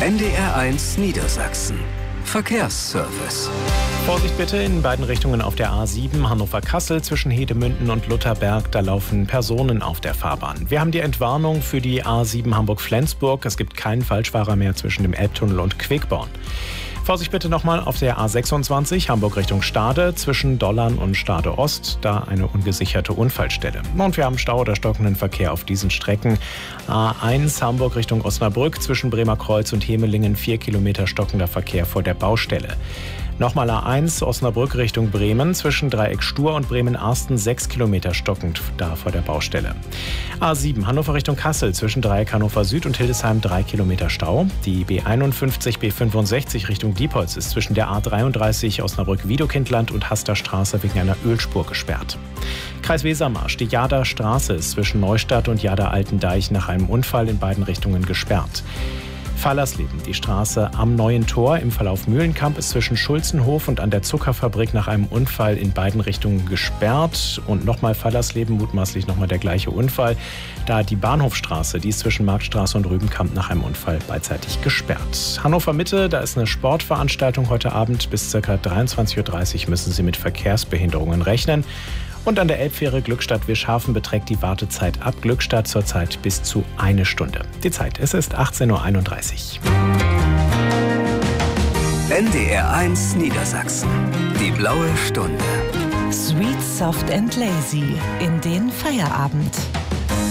NDR1 Niedersachsen. Verkehrsservice. Vorsicht bitte in beiden Richtungen auf der A7 Hannover-Kassel zwischen Hedemünden und Lutherberg. Da laufen Personen auf der Fahrbahn. Wir haben die Entwarnung für die A7 Hamburg-Flensburg. Es gibt keinen Falschfahrer mehr zwischen dem Elbtunnel und Quickborn. Vorsicht bitte nochmal auf der A26 Hamburg Richtung Stade zwischen Dollern und Stade Ost. Da eine ungesicherte Unfallstelle. Und wir haben Stau oder stockenden Verkehr auf diesen Strecken. A1 Hamburg Richtung Osnabrück zwischen Bremerkreuz und Hemelingen 4 Kilometer stockender Verkehr vor der Baustelle. Nochmal A1 Osnabrück Richtung Bremen zwischen Dreieck Stur und Bremen-Arsten 6 Kilometer stockend da vor der Baustelle. A7 Hannover Richtung Kassel zwischen Dreieck Hannover Süd und Hildesheim 3 Kilometer Stau. Die B51 B65 Richtung Diepholz ist zwischen der A33 Osnabrück-Wiedokindland und Hasterstraße wegen einer Ölspur gesperrt. Kreis Wesermarsch, die Jader Straße ist zwischen Neustadt und Jader-Altendeich nach einem Unfall in beiden Richtungen gesperrt. Fallersleben, die Straße am Neuen Tor im Verlauf Mühlenkamp ist zwischen Schulzenhof und an der Zuckerfabrik nach einem Unfall in beiden Richtungen gesperrt. Und nochmal Fallersleben, mutmaßlich nochmal der gleiche Unfall. Da die Bahnhofstraße, die ist zwischen Marktstraße und Rübenkamp nach einem Unfall beidseitig gesperrt. Hannover Mitte, da ist eine Sportveranstaltung heute Abend. Bis ca. 23.30 Uhr müssen Sie mit Verkehrsbehinderungen rechnen. Und an der Elbfähre Glückstadt-Wischhafen beträgt die Wartezeit ab Glückstadt zurzeit bis zu 1 Stunde. Die Zeit, es ist 18.31 Uhr. NDR1 Niedersachsen. Die blaue Stunde. Sweet, soft and lazy in den Feierabend.